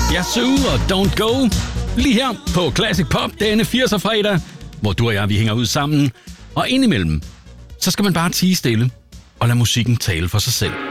Yazoo og Don't Go. Lige her på Classic Pop denne 80'er fredag, hvor du og jeg, vi hænger ud sammen. Og indimellem, så skal man bare tie stille og lade musikken tale for sig selv.